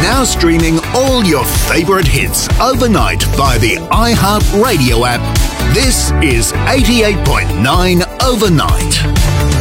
Now streaming all your favorite hits overnight via the iHeartRadio app. This is 88.9 Overnight.